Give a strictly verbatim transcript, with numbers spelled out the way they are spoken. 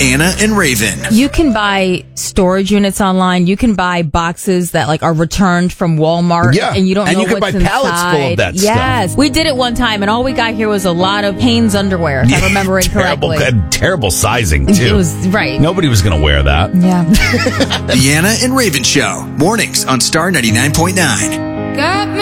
Anna and Raven. You can buy storage units online. You can buy boxes that like are returned from Walmart. Yeah. And you don't And know you can what's buy pallets inside. full of that stuff. Yes. We did it one time, and all we got here was a lot of Hanes underwear, if I remember it terrible, correctly. uh, terrible sizing, too. It was, right. Nobody was going to wear that. Yeah. The Anna and Raven Show. Mornings on Star ninety-nine point nine. Got me